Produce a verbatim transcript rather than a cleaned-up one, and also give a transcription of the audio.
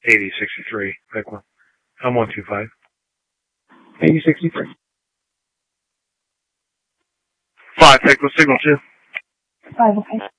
eighty sixty-three, pick one. I'm one two five. eighty sixty-three. Five, pick one, signal two. Five, okay.